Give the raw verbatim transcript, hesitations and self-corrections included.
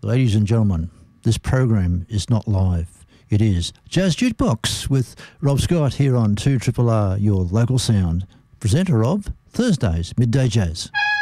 Ladies and gentlemen, this program is not live. It is Jazz Jukebox with Rob Scott here on two R R R, your local sound. Presenter of Thursdays, Midday Jazz.